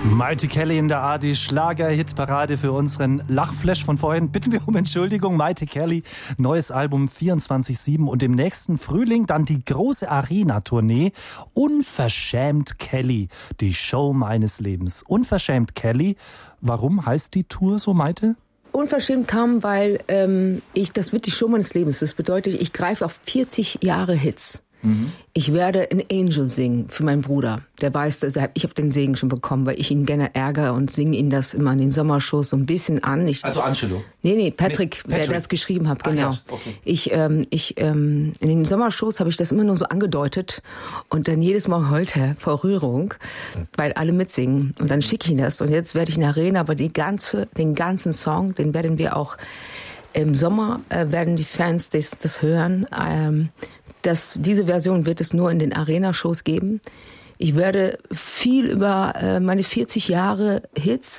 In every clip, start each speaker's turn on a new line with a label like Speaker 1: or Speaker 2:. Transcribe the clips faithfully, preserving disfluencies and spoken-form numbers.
Speaker 1: Maite Kelly in der A R D-Schlager-Hitparade für unseren Lachflash von vorhin. Bitten wir um Entschuldigung. Maite Kelly, neues Album vierundzwanzig sieben und im nächsten Frühling dann die große Arena-Tournee. Unverschämt Kelly, die Show meines Lebens. Unverschämt Kelly, warum heißt die Tour so, Maite?
Speaker 2: Unverschämt kam, weil ähm, ich, das wird die Show meines Lebens. Das bedeutet, ich greife auf vierzig Jahre Hits. Mhm. Ich werde in Angel singen für meinen Bruder. Der weiß, dass er, ich habe den Segen schon bekommen, weil ich ihn gerne ärgere und singe ihn das immer in den Sommershows so ein bisschen an. Ich,
Speaker 1: also Angelo?
Speaker 2: Nee, nee, Patrick,
Speaker 1: nee, Patrick.
Speaker 2: der das geschrieben hat, genau.
Speaker 1: Ach, ja, okay.
Speaker 2: Ich, ähm, ich, ähm, in den Sommershows habe ich das immer nur so angedeutet und dann jedes Mal heute vor Rührung, weil alle mitsingen. Und dann schicke ich ihn das und jetzt werde ich in der Arena, aber die ganze, den ganzen Song, den werden wir auch im Sommer, äh, werden die Fans das, das hören. Ähm, Das, diese Version wird es nur in den Arena-Shows geben. Ich werde viel über äh, meine vierzig Jahre Hits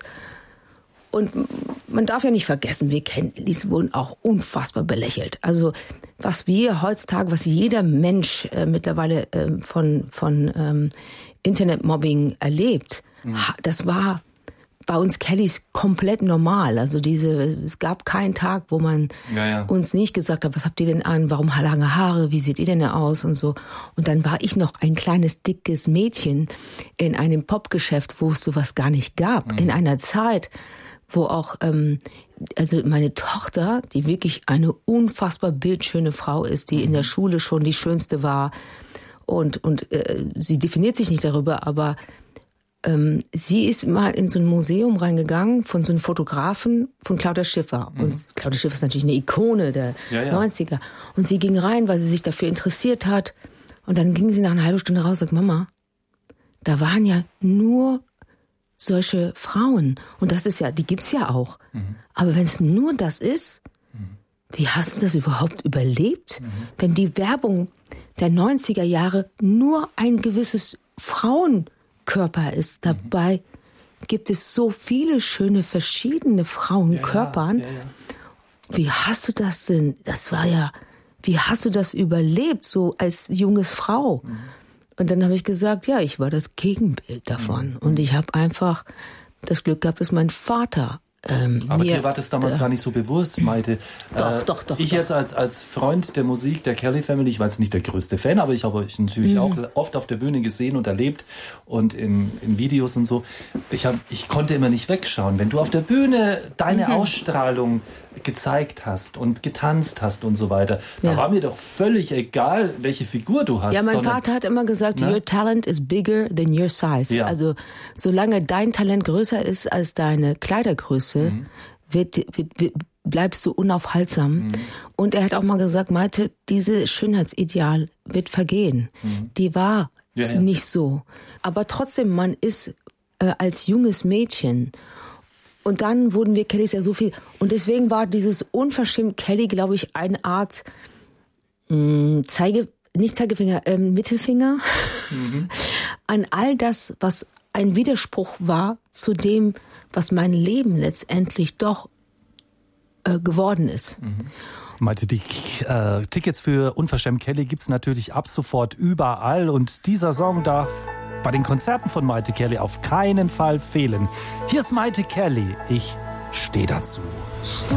Speaker 2: und man darf ja nicht vergessen, wir Kellys wurden auch unfassbar belächelt. Also was wir heutzutage, was jeder Mensch äh, mittlerweile äh, von, von ähm, Internetmobbing erlebt, mhm. das war bei uns Kellys komplett normal. Also diese, es gab keinen Tag, wo man ja, ja. uns nicht gesagt hat, was habt ihr denn an, warum lange Haare, wie seht ihr denn aus und so. Und dann war ich noch ein kleines, dickes Mädchen in einem Popgeschäft, wo es sowas gar nicht gab. Mhm. In einer Zeit, wo auch, ähm, also meine Tochter, die wirklich eine unfassbar bildschöne Frau ist, die mhm. in der Schule schon die Schönste war und, und äh, sie definiert sich nicht darüber, aber Ähm, sie ist mal in so ein Museum reingegangen von so einem Fotografen von Claudia Schiffer. Mhm. Und Claudia Schiffer ist natürlich eine Ikone der ja, ja. neunziger. Und sie ging rein, weil sie sich dafür interessiert hat. Und dann ging sie nach einer halben Stunde raus und sagt, Mama, da waren ja nur solche Frauen. Und das ist ja, die gibt's ja auch. Mhm. Aber wenn es nur das ist, mhm. wie hast du das überhaupt überlebt? Mhm. Wenn die Werbung der neunziger Jahre nur ein gewisses Frauen Körper ist. Dabei mhm. gibt es so viele schöne verschiedene Frauenkörpern. Ja, ja, ja, ja. Wie hast du das denn? Das war ja, wie hast du das überlebt, so als junges Frau? Mhm. Und dann habe ich gesagt, ja, ich war das Gegenbild davon. Mhm. Und ich habe einfach das Glück gehabt, dass mein Vater Ähm,
Speaker 1: Aber
Speaker 2: mir,
Speaker 1: dir war das damals äh, gar nicht so bewusst, Maite.
Speaker 2: Doch,
Speaker 1: äh,
Speaker 2: doch, doch.
Speaker 1: Ich
Speaker 2: doch.
Speaker 1: jetzt als, als Freund der Musik, der Kelly Family, ich war jetzt nicht der größte Fan, aber ich habe euch natürlich mhm. auch oft auf der Bühne gesehen und erlebt und in, in Videos und so. Ich, hab, ich konnte immer nicht wegschauen. Wenn du auf der Bühne deine mhm. Ausstrahlung gezeigt hast und getanzt hast und so weiter, ja. da war mir doch völlig egal, welche Figur du hast.
Speaker 2: Ja, mein
Speaker 1: sondern,
Speaker 2: Vater hat immer gesagt, ne? Your talent is bigger than your size.
Speaker 1: Ja.
Speaker 2: Also solange dein Talent größer ist als deine Kleidergröße, mhm. wird, wird, wird, bleibst du unaufhaltsam. Mhm. Und er hat auch mal gesagt, Maite, diese Schönheitsideal wird vergehen. Mhm. Die war ja, ja. nicht so. Aber trotzdem, man ist äh, als junges Mädchen. Und dann wurden wir Kellys ja so viel. Und deswegen war dieses unverschämt Kelly, glaube ich, eine Art mh, Zeige, nicht Zeigefinger, äh, Mittelfinger mhm. an all das, was ein Widerspruch war zu dem, was mein Leben letztendlich doch äh, geworden ist.
Speaker 1: Mhm. Malte, die äh, Tickets für Unverschämt Kelly gibt's natürlich ab sofort überall. Und dieser Song darf bei den Konzerten von Maite Kelly auf keinen Fall fehlen. Hier ist Maite Kelly. Ich stehe dazu.